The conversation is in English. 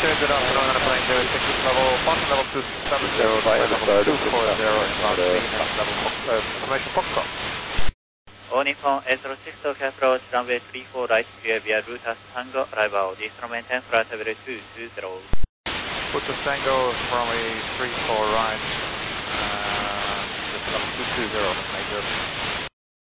good afternoon, airplane 06 level 1, level 270, flight level 240, inbound level information Foxtrot. All Nippon 806 Tokyo approach, runway 34 right, clear via Rutas Tango, arrival, Distro maintain flight level 220. Rutas Tango, runway 34 right, level 220, major.